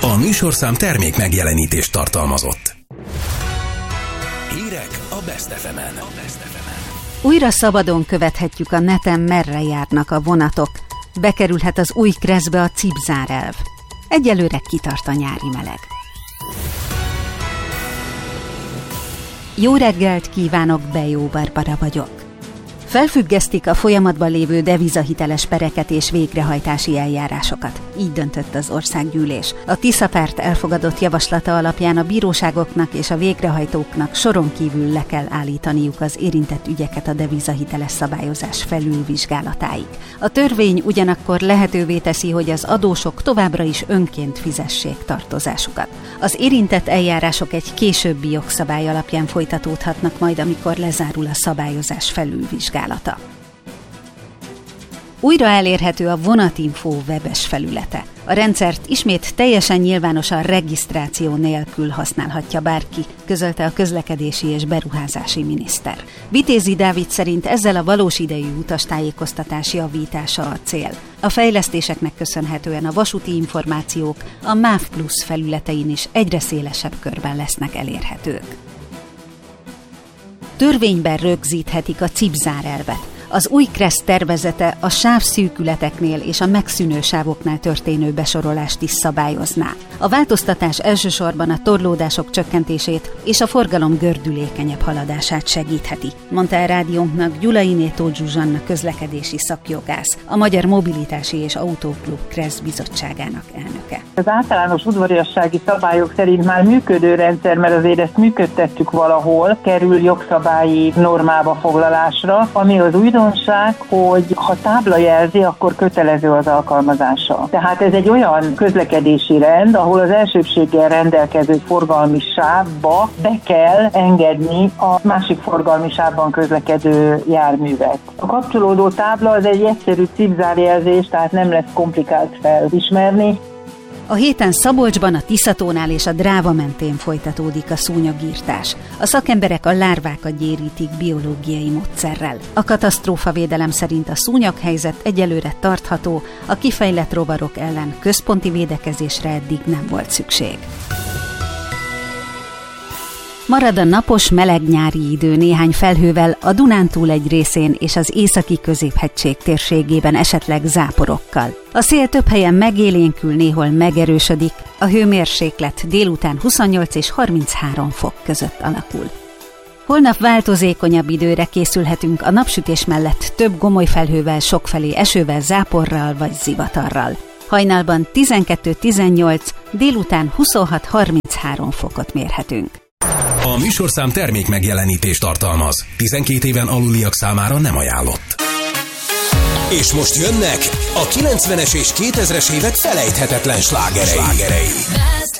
A műsorszám termék megjelenítést tartalmazott. Hírek a Best FM-en. Újra szabadon követhetjük a neten, merre járnak a vonatok. Bekerülhet az új Kreszbe a cipzárelv. Egyelőre kitart a nyári meleg. Jó reggelt kívánok, Bejó Barbara vagyok. Felfüggesztik a folyamatban lévő devizahiteles pereket és végrehajtási eljárásokat. Így döntött az országgyűlés. A Tisza párt elfogadott javaslata alapján a bíróságoknak és a végrehajtóknak soron kívül le kell állítaniuk az érintett ügyeket a devizahiteles szabályozás felülvizsgálatáig. A törvény ugyanakkor lehetővé teszi, hogy az adósok továbbra is önként fizessék tartozásukat. Az érintett eljárások egy későbbi jogszabály alapján folytatódhatnak majd, amikor lezárul a szabályozás felülvizsgálata. Újra elérhető a Vonatinfo webes felülete. A rendszert ismét teljesen nyilvánosan regisztráció nélkül használhatja bárki, közölte a közlekedési és beruházási miniszter. Vitézi Dávid szerint ezzel a valós idejű utastájékoztatás javítása a cél. A fejlesztéseknek köszönhetően a vasúti információk a MÁV Plus felületein is egyre szélesebb körben lesznek elérhetők. Törvényben rögzíthetik a cipzárelvet. Az új KRESZ tervezete a sávszűkületeknél és a megszűnő sávoknál történő besorolást is szabályozná. A változtatás elsősorban a torlódások csökkentését és a forgalom gördülékenyebb haladását segítheti, mondta a rádiónknak Gyulainé Tóth Zsuzsanna közlekedési szakjogász, a Magyar Mobilitási és Autóklub KRESZ bizottságának elnöke. Az általános udvariassági szabályok szerint már működő rendszer, mert azért ezt működtettük valahol, kerül jogszabályi normába foglalásra, ami az újdonság, hogy ha tábla jelzi, akkor kötelező az alkalmazása. Tehát ez egy olyan közlekedési rend, ahol az elsőbséggel rendelkező forgalmi sávba be kell engedni a másik forgalmi sávban közlekedő járművet. A kapcsolódó tábla az egy egyszerű cipzárjelzés, tehát nem lesz komplikált felismerni. A héten Szabolcsban, a Tiszatónál és a Dráva mentén folytatódik a szúnyogírtás. A szakemberek a lárvákat gyérítik biológiai módszerrel. A katasztrófavédelem szerint a szúnyoghelyzet egyelőre tartható, a kifejlett rovarok ellen központi védekezésre eddig nem volt szükség. Marad a napos, meleg nyári idő néhány felhővel, a Dunántúl egy részén és az északi középhegység térségében esetleg záporokkal. A szél több helyen megélénkül, néhol megerősödik, a hőmérséklet délután 28 és 33 fok között alakul. Holnap változékonyabb időre készülhetünk, a napsütés mellett több gomoly felhővel, sokfelé esővel, záporral vagy zivatarral. Hajnalban 12-18, délután 26-33 fokot mérhetünk. A műsorszám termék megjelenítést tartalmaz. 12 éven aluliak számára nem ajánlott. És most jönnek a 90-es és 2000-es évek felejthetetlen slágerei.